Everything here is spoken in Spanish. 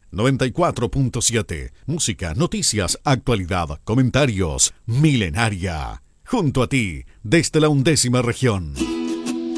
94.7. Música, noticias, actualidad, comentarios. Milenaria. Junto a ti, desde la 11ª región.